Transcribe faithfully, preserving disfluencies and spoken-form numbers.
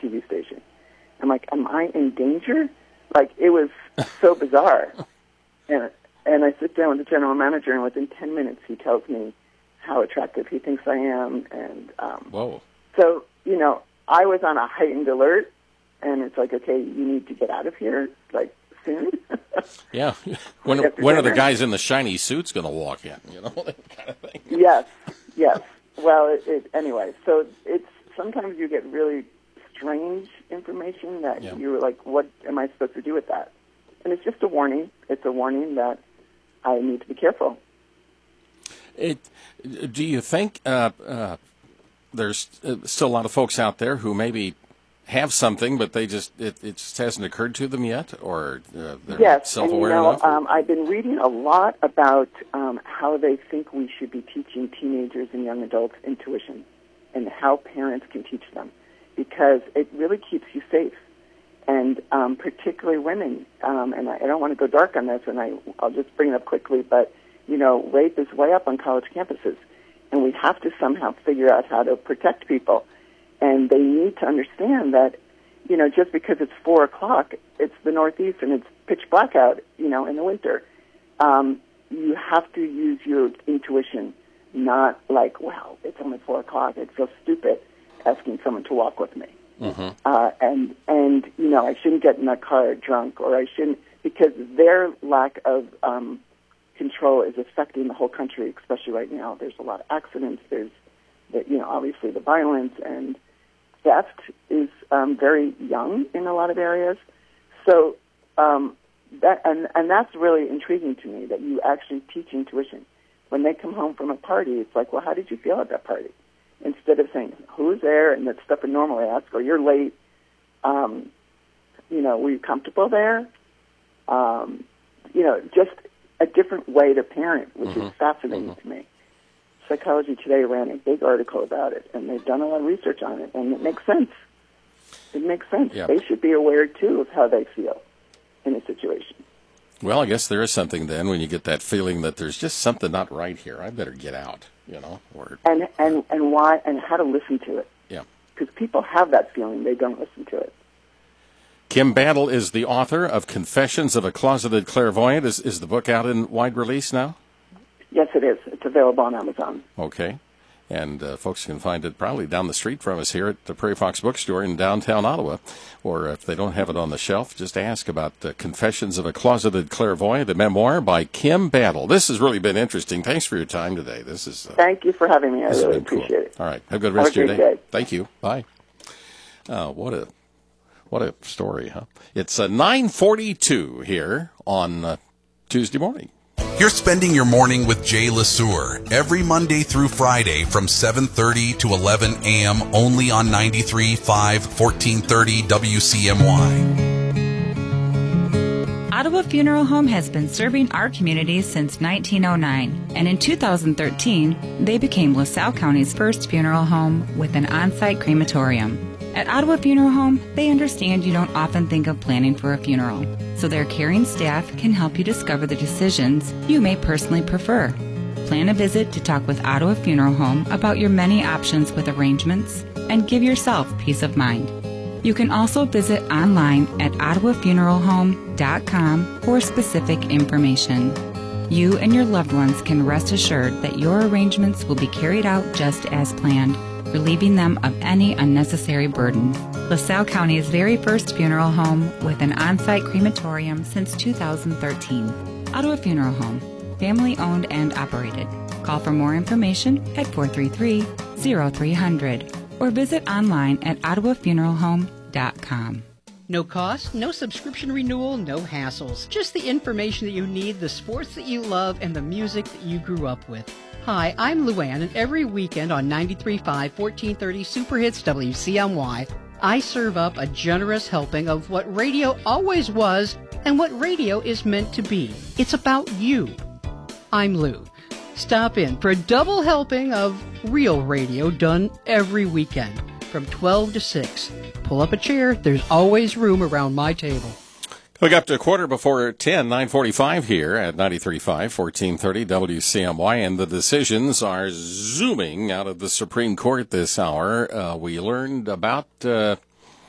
V station. I'm like, am I in danger? Like, it was so bizarre. And and I sit down with the general manager, and within ten minutes, he tells me how attractive he thinks I am. And um, Whoa. So, you know, I was on a heightened alert, and it's like, okay, you need to get out of here, like, soon. Yeah. When when are the guys in the shiny suits going to walk in? You know, that kind of thing. Yes, yes. Well, it, it, anyway, so it's sometimes you get really strange information that Yeah. you're like, what am I supposed to do with that? And it's just a warning. It's a warning that I need to be careful. It, do you think uh, uh, there's uh, still a lot of folks out there who maybe have something, but they just it, it just hasn't occurred to them yet, or uh, they're yes, not self-aware and, you know, enough? Um, I've been reading a lot about um, how they think we should be teaching teenagers and young adults intuition, and how parents can teach them, because it really keeps you safe. And um, particularly women, um, and I, I don't want to go dark on this, and I, I'll just bring it up quickly, but, you know, rape is way up on college campuses, and we have to somehow figure out how to protect people. And they need to understand that, you know, just because it's four o'clock, it's the Northeast and it's pitch black out, you know, in the winter. Um, you have to use your intuition, not like, well, it's only four o'clock. It's so stupid asking someone to walk with me. Mm-hmm. Uh, and, and, you know, I shouldn't get in a car drunk, or I shouldn't, because their lack of um, control is affecting the whole country, especially right now. There's a lot of accidents. There's, the, you know, obviously the violence, and theft is um, very young in a lot of areas. So um, that, and, and that's really intriguing to me, that you actually teach intuition. When they come home from a party, it's like, well, how did you feel at that party? Instead of saying, who's there, and that stuff I normally ask, or you're late, um, you know, were you comfortable there? Um, you know, just a different way to parent, which mm-hmm. is fascinating mm-hmm. to me. Psychology Today ran a big article about it, and they've done a lot of research on it, and it makes sense. It makes sense. Yeah. They should be aware, too, of how they feel in a situation. Well, I guess there is something then when you get that feeling that there's just something not right here. I better get out, you know. Or, and, and, and why, and how to listen to it. Yeah. Because people have that feeling. They don't listen to it. Kim Battle is the author of Confessions of a Closeted Clairvoyant. Is, is the book out in wide release now? Yes, it is. It's available on Amazon. Okay. And uh, folks can find it probably down the street from us here at the Prairie Fox Bookstore in downtown Ottawa. Or if they don't have it on the shelf, just ask about uh, Confessions of a Closeted Clairvoyant, a memoir by Kim Battle. This has really been interesting. Thanks for your time today. This is. Uh, Thank you for having me. I really appreciate cool. it. All right. Have a good rest have of your day. day. Thank you. Bye. Uh, what a what a story, huh? It's uh, nine forty-two here on uh, Tuesday morning. You're spending your morning with Jay LeSueur every Monday through Friday from seven thirty to eleven a.m. only on ninety-three point five, fourteen thirty W C M Y. Ottawa Funeral Home has been serving our community since nineteen oh nine, and in two thousand thirteen, they became LaSalle County's first funeral home with an on-site crematorium. At Ottawa Funeral Home, they understand you don't often think of planning for a funeral, so their caring staff can help you discover the decisions you may personally prefer. Plan a visit to talk with Ottawa Funeral Home about your many options with arrangements and give yourself peace of mind. You can also visit online at ottawa funeral home dot com for specific information. You and your loved ones can rest assured that your arrangements will be carried out just as planned, relieving them of any unnecessary burden. LaSalle County's very first funeral home with an on-site crematorium since two thousand thirteen. Ottawa Funeral Home, family owned and operated. Call for more information at four three three, zero three hundred or visit online at ottawa funeral home dot com. No cost, no subscription renewal, no hassles. Just the information that you need, the sports that you love, and the music that you grew up with. Hi, I'm Luann, and every weekend on ninety-three point five, fourteen thirty Super Hits W C M Y, I serve up a generous helping of what radio always was and what radio is meant to be. It's about you. I'm Lou. Stop in for a double helping of real radio done every weekend from twelve to six. Pull up a chair. There's always room around my table. Look up to a quarter before ten, nine forty-five here at ninety-three point five, fourteen thirty W C M Y, and the decisions are zooming out of the Supreme Court this hour. Uh, we learned about uh,